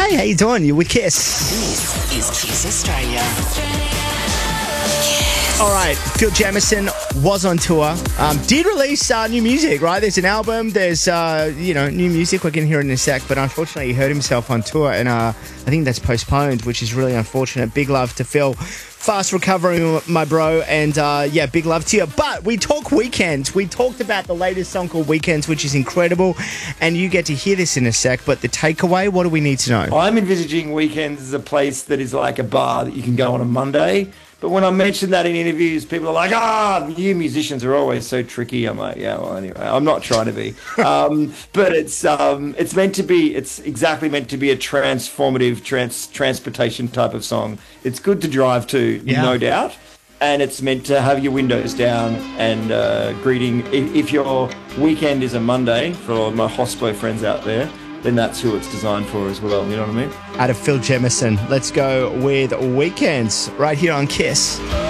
Hi, how you doing? You with Kiss? This is Kiss Australia. All right, Phil Jamieson was on tour. Did release new music, right? There's an album. There's new music. We're going to hear it in a sec. But unfortunately, he hurt himself on tour, and I think that's postponed, which is really unfortunate. Big love to Phil. Fast recovery, my bro, and big love to you. But we talk Weekends. We talked about the latest song called Weekends, which is incredible, and you get to hear this in a sec. But the takeaway, what do we need to know? I'm envisaging Weekends as a place that is like a bar that you can go on a Monday. But when I mention that in interviews, people are like, you musicians are always so tricky. I'm like, yeah, well, anyway, I'm not trying to be. But it's exactly meant to be a transformative transportation type of song. It's good to drive to, no doubt. And it's meant to have your windows down and greeting. If your weekend is a Monday, for all my hospo friends out there, then that's who it's designed for as well. You know what I mean? Out of Phil Jamieson, let's go with Weekends right here on Kiss.